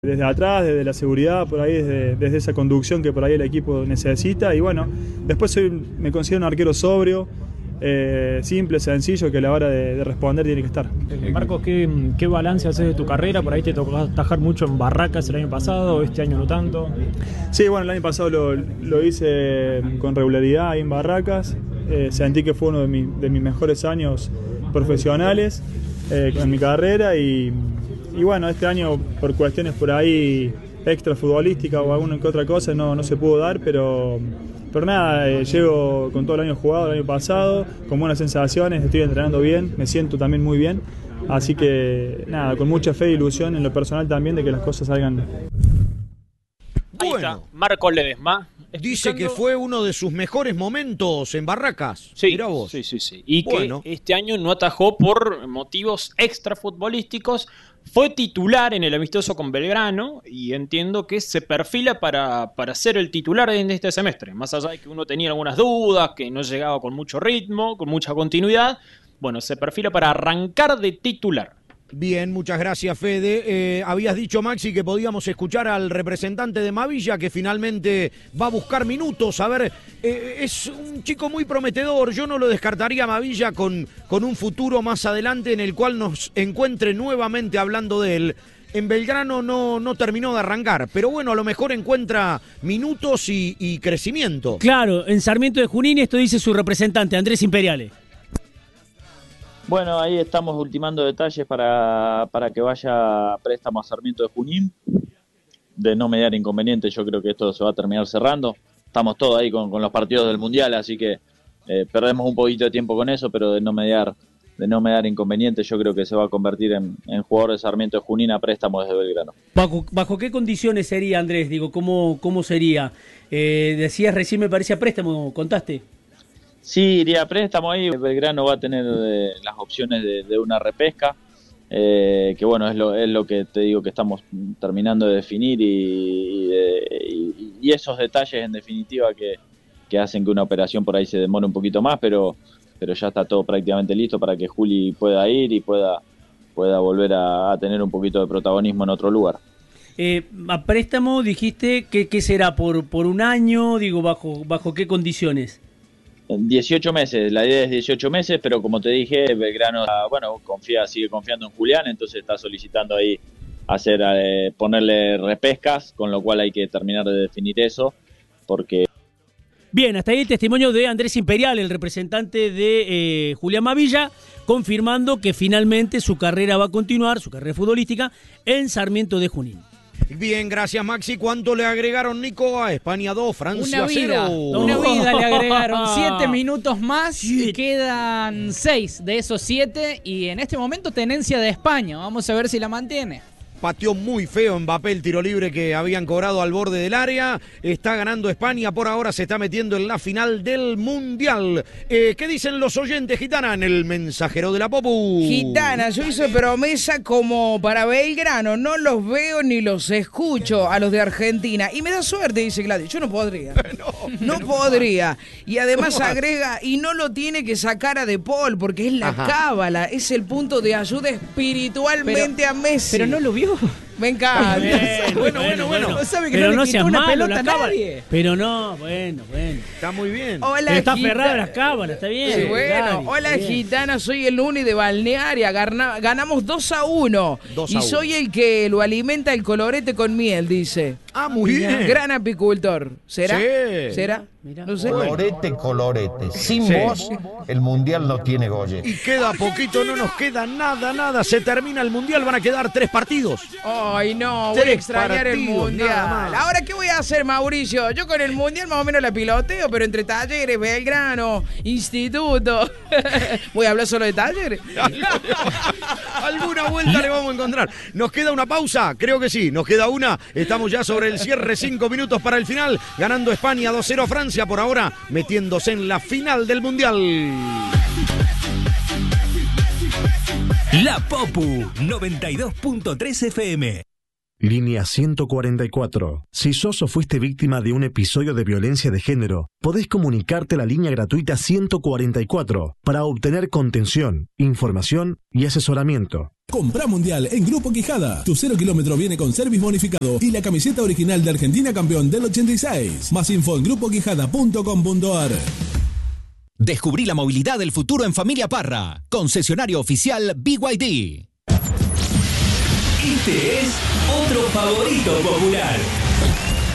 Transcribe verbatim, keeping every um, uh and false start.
Desde atrás, desde la seguridad, por ahí, desde, desde esa conducción que por ahí el equipo necesita. Y bueno, después soy, me considero un arquero sobrio, eh, simple, sencillo, que a la hora de, de responder tiene que estar. Marcos, ¿qué, qué balance haces de tu carrera? Por ahí te tocó atajar mucho en Barracas el año pasado, este año no tanto. Sí, bueno, el año pasado lo, lo hice con regularidad ahí en Barracas. Eh, sentí que fue uno de, mi, de mis mejores años profesionales eh, en mi carrera y... Y bueno, este año por cuestiones por ahí extra futbolísticas o alguna que otra cosa no, no se pudo dar, pero, pero nada, eh, llego con todo el año jugado el año pasado, con buenas sensaciones, estoy entrenando bien, me siento también muy bien, así que nada, con mucha fe e ilusión en lo personal también de que las cosas salgan. Ahí está, Marcos Ledesma. Dice que fue uno de sus mejores momentos en Barracas. Sí, Mirá vos. sí, sí, sí. Y bueno. que este año no atajó por motivos extra futbolísticos. Fue titular en el amistoso con Belgrano y entiendo que se perfila para, para ser el titular en este semestre. Más allá de que uno tenía algunas dudas, que no llegaba con mucho ritmo, con mucha continuidad. Bueno, se perfila para arrancar de titular. Bien, muchas gracias, Fede. Eh, habías dicho, Maxi, que podíamos escuchar al representante de Mavilla, que finalmente va a buscar minutos. A ver, eh, es un chico muy prometedor. Yo no lo descartaría a Mavilla con, con un futuro más adelante en el cual nos encuentre nuevamente hablando de él. En Belgrano no, no terminó de arrancar, pero bueno, a lo mejor encuentra minutos y, y crecimiento. Claro, en Sarmiento de Junín, esto dice su representante, Andrés Imperiale. Bueno, ahí estamos ultimando detalles para, para que vaya a préstamo a Sarmiento de Junín. De no mediar inconveniente, yo creo que esto se va a terminar cerrando. Estamos todos ahí con, con los partidos del Mundial, así que eh, perdemos un poquito de tiempo con eso, pero de no mediar, de no mediar inconveniente, yo creo que se va a convertir en, en jugador de Sarmiento de Junín a préstamo desde Belgrano. ¿Bajo, bajo qué condiciones sería, Andrés? Digo, ¿cómo, cómo sería? Eh, decías recién, me parecía préstamo, ¿contaste? Sí, iría a préstamo ahí. Belgrano va a tener eh, las opciones de, de una repesca, eh, que bueno, es lo, es lo que te digo que estamos terminando de definir y, y, y, y esos detalles en definitiva que, que hacen que una operación por ahí se demore un poquito más, pero, pero ya está todo prácticamente listo para que Juli pueda ir y pueda, pueda volver a, a tener un poquito de protagonismo en otro lugar. Eh, a préstamo dijiste que, que será por, por un año, digo, bajo, bajo qué condiciones. dieciocho meses, la idea es dieciocho meses, pero como te dije, Belgrano, bueno, confía, sigue confiando en Julián, entonces está solicitando ahí hacer, eh, ponerle repescas, con lo cual hay que terminar de definir eso, porque... Bien, hasta ahí el testimonio de Andrés Imperial, el representante de eh, Julián Mavilla, confirmando que finalmente su carrera va a continuar, su carrera futbolística, en Sarmiento de Junín. Bien, gracias, Maxi. ¿Cuánto le agregaron, Nico? A España dos, Francia cero. Una vida le agregaron. Siete minutos más siete. Y quedan seis de esos siete. Y en este momento tenencia de España. Vamos a ver si la mantiene. Pateó muy feo Mbappé el tiro libre que habían cobrado al borde del área. Está ganando España, por ahora se está metiendo en la final del Mundial. Eh, ¿Qué dicen los oyentes, Gitana, en el mensajero de la Popu? Gitana, yo hice promesa como para Belgrano. No los veo ni los escucho a los de Argentina. Y me da suerte, dice Gladys. Yo no podría. No, no podría. Y además agrega, y no lo tiene que sacar a De Paul, porque es la Ajá. cábala. Es el punto de ayuda espiritualmente pero, a Messi. Pero no lo vio. Me encanta. Bueno, bueno, bueno. bueno. No sabe que pero no, no le quitó una malo, pelota a nadie. Pero no, bueno, bueno. Está muy bien. Hola, pero está Gita... aferrado a las cábalas, está bien. Sí, bueno, Gary, hola bien. Gitana, soy el Uni de Balnearia. Garna... Ganamos dos a uno. Y uno. Soy el que lo alimenta el colorete con miel, dice. Ah, muy bien. Gran apicultor. ¿Será? Sí. ¿Será? Mirá. No sé. Colorete, colorete. Sin sí. vos, el Mundial no tiene golle. Y queda poquito, no nos queda nada, nada. Se termina el Mundial, van a quedar tres partidos. Ay, no, voy a extrañar el Mundial. Ahora, ¿qué voy a hacer, Mauricio? Yo con el Mundial más o menos la piloteo, pero entre Talleres, Belgrano, Instituto. ¿Voy a hablar solo de Talleres? Alguna vuelta le vamos a encontrar. ¿Nos queda una pausa? Creo que sí, nos queda una. Estamos ya sobre el cierre, cinco minutos para el final. Ganando España dos cero a Francia, por ahora metiéndose en la final del Mundial. La Popu noventa y dos punto tres F M. Línea ciento cuarenta y cuatro. Si sos o fuiste víctima de un episodio de violencia de género, podés comunicarte a la línea gratuita ciento cuarenta y cuatro para obtener contención, información y asesoramiento. Compra Mundial en Grupo Quijada. Tu cero kilómetro viene con service bonificado y la camiseta original de Argentina campeón del ochenta y seis. Más info en grupo quijada punto com punto a r. Descubrí la movilidad del futuro en Familia Parra. Concesionario oficial B Y D. Este es otro favorito popular.